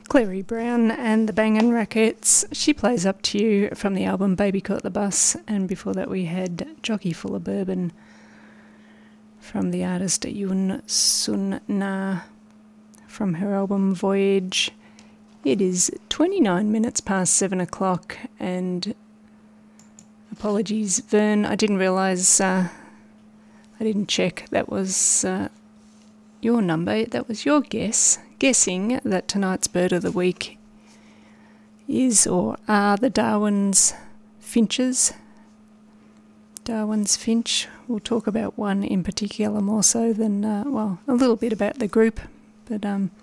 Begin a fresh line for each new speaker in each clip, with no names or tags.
Clary Brown and the Bangin' Rackets. She Plays Up to You from the album Baby Caught the Bus, and before that we had Jockey Full of Bourbon from the artist Yun Sun Na from her album Voyage. It is 29 minutes past 7 o'clock, and apologies Vern, I didn't realise, I didn't check, that was your number, that was your guessing that tonight's bird of the week is or are the Darwin's finches. Darwin's finch. We'll talk about one in particular more so than, well, a little bit about the group, but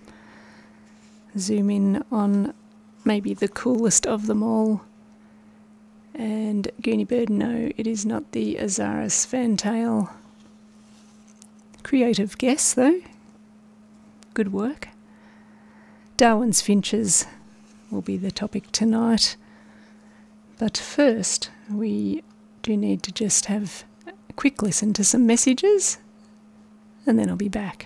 zoom in on maybe the coolest of them all. And Goonie Bird, no, it is not the Azaris fantail. Creative guess though. Good work. Darwin's finches will be the topic tonight. But first, we do need to just have a quick listen to some messages, and then I'll be back.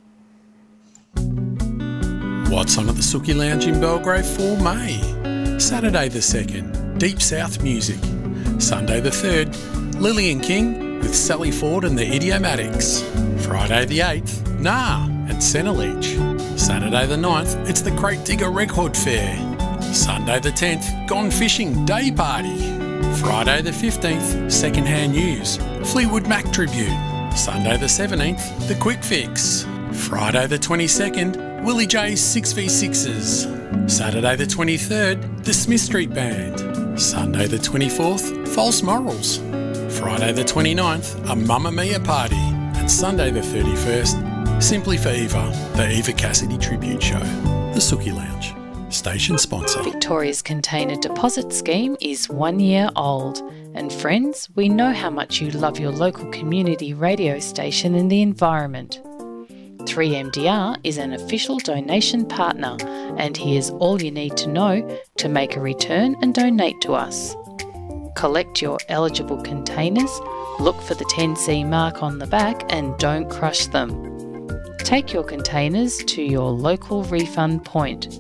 What's on at the Sookie Lounge in Belgrave for May? Saturday the 2nd, Deep South Music. Sunday the 3rd, Lillian King with Sally Ford and the Idiomatics. Friday the 8th, Nah and Centerledge. Saturday the 9th, it's the Crate Digger Record Fair. Sunday the 10th, Gone Fishing Day Party. Friday the 15th, Secondhand News, Fleetwood Mac Tribute. Sunday the 17th, The Quick Fix. Friday the 22nd, Willie J's 6v6s. Saturday the 23rd, The Smith Street Band. Sunday the 24th, False Morals. Friday the 29th, a Mamma Mia party. And Sunday the 31st, Simply for Eva, the Eva Cassidy Tribute Show. The Sookie Lounge. Station sponsor.
Victoria's Container Deposit Scheme is 1 year old. And friends, we know how much you love your local community radio station and the environment. 3MDR is an official donation partner, and here's all you need to know to make a return and donate to us. Collect your eligible containers, look for the 10C mark on the back and don't crush them. Take your containers to your local refund point.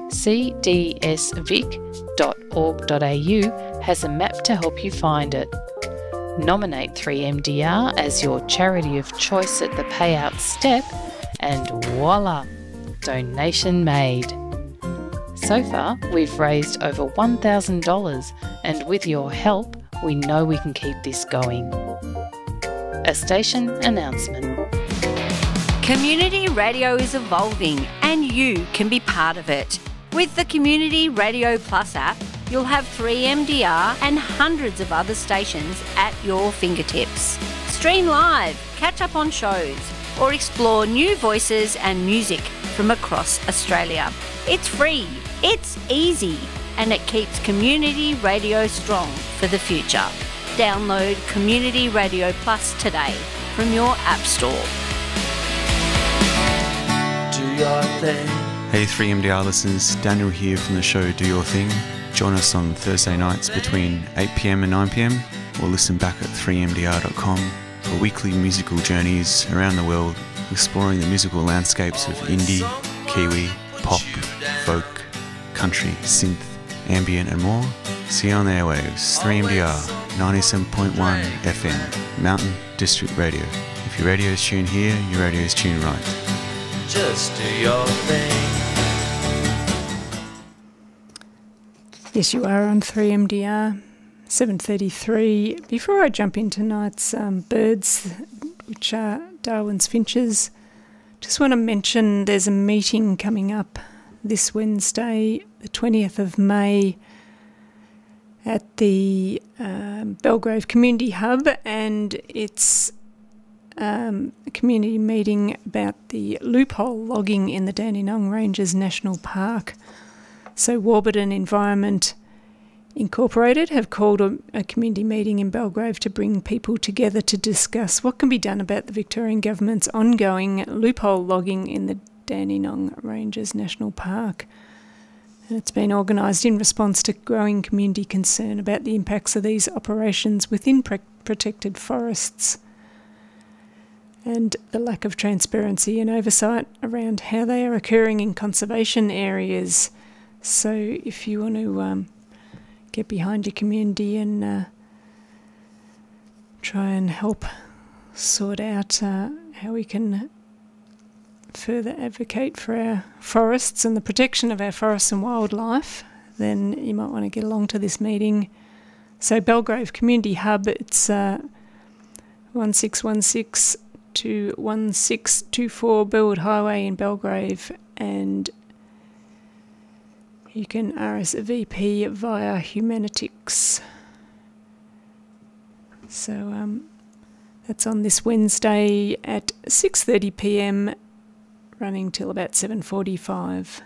cdsvic.org.au has a map to help you find it. Nominate 3MDR as your charity of choice at the payout step, and voila, donation made. So far, we've raised over $1,000, and with your help, we know we can keep this going. A station announcement.
Community radio is evolving, and you can be part of it. With the Community Radio Plus app, you'll have 3MDR and hundreds of other stations at your fingertips. Stream live, catch up on shows, or explore new voices and music from across Australia. It's free, it's easy, and it keeps community radio strong for the future. Download Community Radio Plus today from your App Store.
Do your thing.
Hey 3MDR listeners, Daniel here from the show Do Your Thing. Join us on Thursday nights between 8pm and 9pm, or listen back at 3mdr.com for weekly musical journeys around the world, exploring the musical landscapes of indie, Kiwi, pop, folk, country, synth, ambient and more. See you on the airwaves, 3MDR, 97.1 FM, Mountain District Radio. If your radio's tuned here, your radio's tuned right.
Just do your thing.
Yes, you are on 3MDR, 7:33. Before I jump into tonight's birds, which are Darwin's finches, just want to mention there's a meeting coming up this Wednesday, the 20th of May, at the Belgrave Community Hub, and it's a community meeting about the loophole logging in the Dandenong Ranges National Park. So Warburton Environment Incorporated have called a community meeting in Belgrave to bring people together to discuss what can be done about the Victorian Government's ongoing loophole logging in the Dandenong Ranges National Park. And it's been organised in response to growing community concern about the impacts of these operations within protected forests. and the lack of transparency and oversight around how they are occurring in conservation areas. So if you want to get behind your community and try and help sort out how we can further advocate for our forests and the protection of our forests and wildlife, then you might want to get along to this meeting. So Belgrave Community Hub, it's 1616 to 1624 Burwood Highway in Belgrave, and you can RSVP via Humanitix. So that's on this Wednesday at 6:30 p.m, running till about 7:45.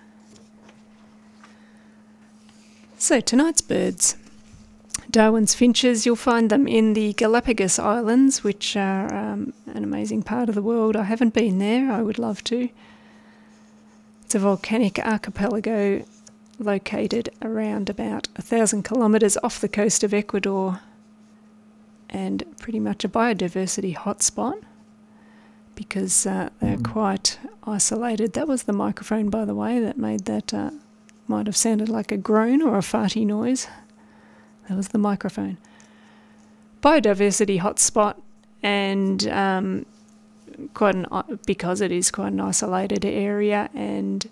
So tonight's birds. Darwin's finches, you'll find them in the Galapagos Islands, which are an amazing part of the world. I haven't been there, I would love to. It's a volcanic archipelago located around about 1,000 kilometres off the coast of Ecuador, and pretty much a biodiversity hotspot because they're quite isolated. That was the microphone, by the way, that made that, might have sounded like a groan or a farty noise. That was the microphone. Biodiversity hotspot, and because it is quite an isolated area, and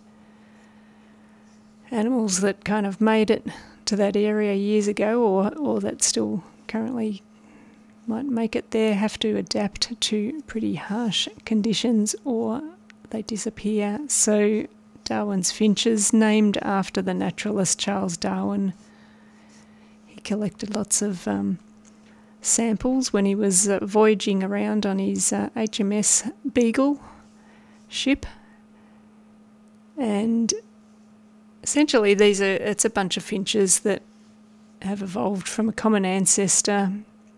animals that kind of made it to that area years ago, or that still currently might make it there, have to adapt to pretty harsh conditions or they disappear. So Darwin's finches, named after the naturalist Charles Darwin. He collected lots of samples when he was voyaging around on his HMS Beagle ship, and essentially it's a bunch of finches that have evolved from a common ancestor.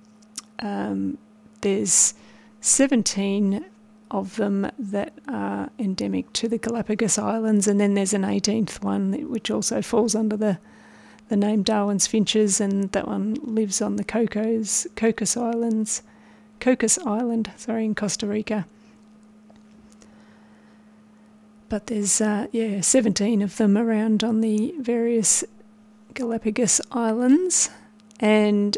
There's 17 of them that are endemic to the Galapagos Islands, and then there's an 18th one which also falls under the name Darwin's finches, and that one lives on the Cocos Island, in Costa Rica. But there's 17 of them around on the various Galapagos Islands, and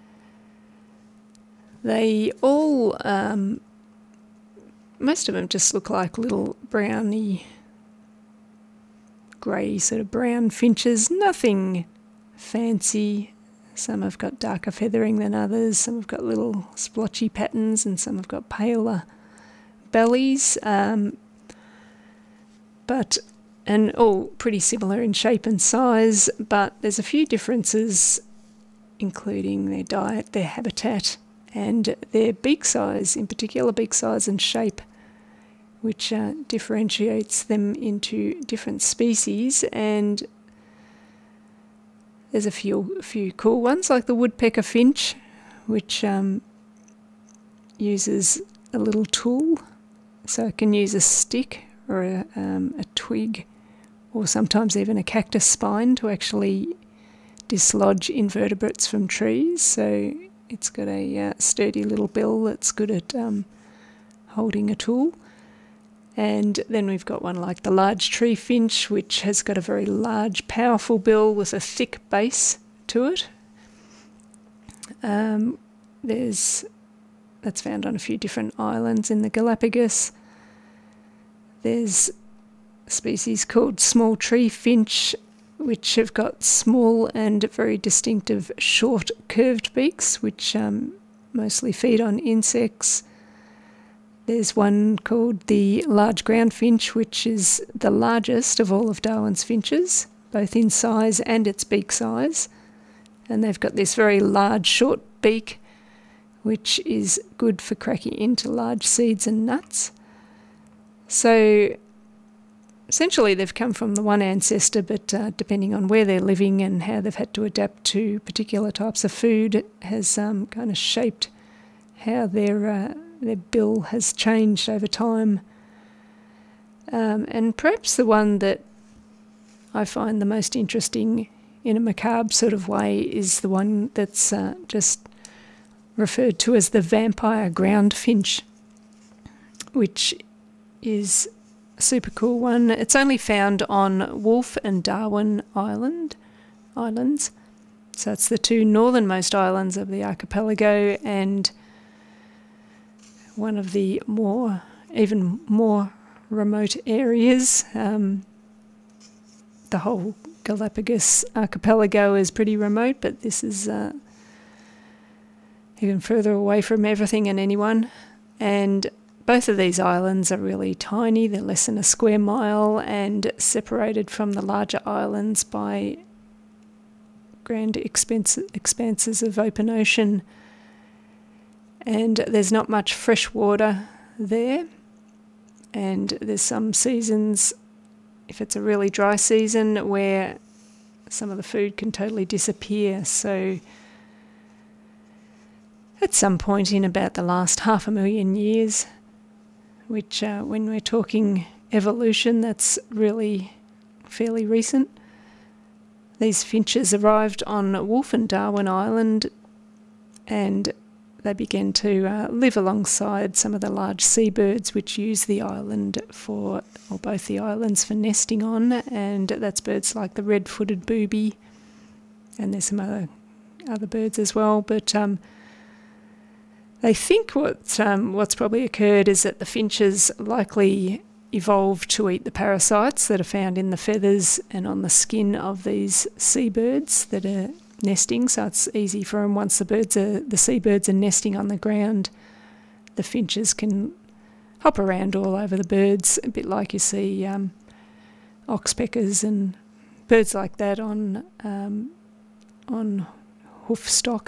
they all, most of them just look like little browny, grey sort of brown finches, nothing fancy. Some have got darker feathering than others, some have got little splotchy patterns, and some have got paler bellies, and all pretty similar in shape and size, but there's a few differences, including their diet, their habitat, and their beak size, in particular beak size and shape, which differentiates them into different species. And there's a few cool ones, like the woodpecker finch, which uses a little tool, so it can use a stick or a twig, or sometimes even a cactus spine, to actually dislodge invertebrates from trees. So it's got a sturdy little bill that's good at holding a tool. And then we've got one like the large tree finch, which has got a very large, powerful bill with a thick base to it. That's found on a few different islands in the Galapagos. There's a species called small tree finch, which have got small and very distinctive short curved beaks, which mostly feed on insects. There's one called the large ground finch, which is the largest of all of Darwin's finches, both in size and its beak size. And they've got this very large short beak, which is good for cracking into large seeds and nuts. So essentially they've come from the one ancestor, but depending on where they're living and how they've had to adapt to particular types of food has kind of shaped how their bill has changed over time. And perhaps the one that I find the most interesting in a macabre sort of way is the one that's just referred to as the vampire ground finch. which is a super cool one. It's only found on Wolfe and Darwin Islands. So it's the two northernmost islands of the archipelago, and one of the even more remote areas. The whole Galapagos archipelago is pretty remote, but this is even further away from everything and anyone. And both of these islands are really tiny. They're less than a square mile and separated from the larger islands by grand expanses of open ocean. And there's not much fresh water there. And there's some seasons, if it's a really dry season, where some of the food can totally disappear. So at some point in about the last 500,000 years, which when we're talking evolution, that's really fairly recent, these finches arrived on Wolfe and Darwin Island, and they began to live alongside some of the large seabirds which use the island or both the islands for nesting on, and that's birds like the red-footed booby, and there's some other birds as well. But they think what's probably occurred is that the finches likely evolved to eat the parasites that are found in the feathers and on the skin of these seabirds that are nesting, so it's easy for them. Once the seabirds are nesting on the ground, the finches can hop around all over the birds, a bit like you see oxpeckers and birds like that on hoof stock,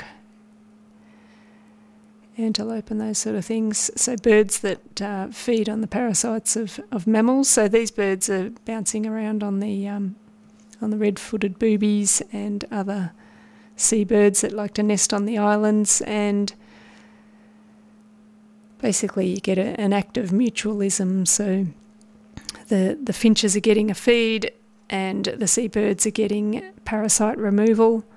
antelope and those sort of things. So birds that feed on the parasites of mammals. So these birds are bouncing around on the red-footed boobies and other seabirds that like to nest on the islands, and basically you get an act of mutualism. So the finches are getting a feed and the seabirds are getting parasite removal,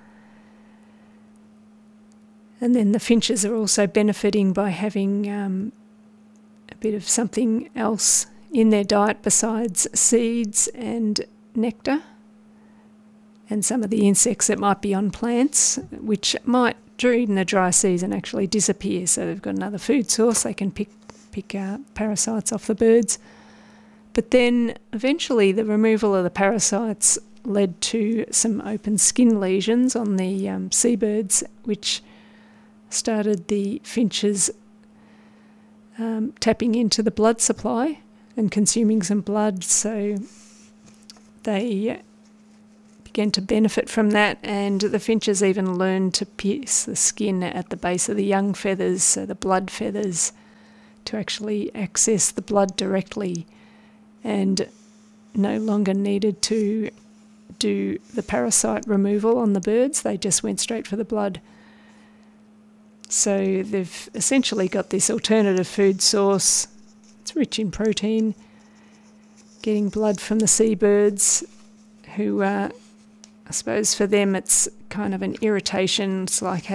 and then the finches are also benefiting by having a bit of something else in their diet besides seeds and nectar, and some of the insects that might be on plants, which might, during the dry season, actually disappear. So they've got another food source. They can pick parasites off the birds. But then eventually the removal of the parasites led to some open skin lesions on the seabirds, which started the finches tapping into the blood supply and consuming some blood. So they began to benefit from that, and the finches even learned to pierce the skin at the base of the young feathers, so the blood feathers, to actually access the blood directly, and no longer needed to do the parasite removal on the birds. They just went straight for the blood. So they've essentially got this alternative food source. It's rich in protein, getting blood from the seabirds, who I suppose for them it's kind of an irritation. It's like